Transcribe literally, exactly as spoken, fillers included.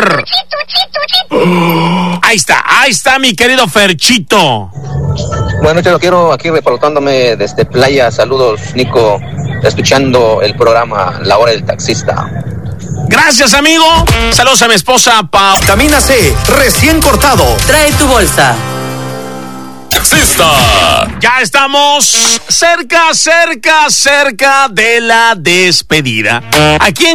Fer. Ahí está, ahí está mi querido Ferchito. Bueno, yo lo quiero aquí reportándome desde Playa. Saludos, Nico, escuchando el programa La Hora del Taxista. Gracias, amigo. Saludos a mi esposa Pau. Vitamina C, recién cortado. Trae tu bolsa. Taxista. Ya estamos cerca, cerca, cerca de la despedida. Aquí en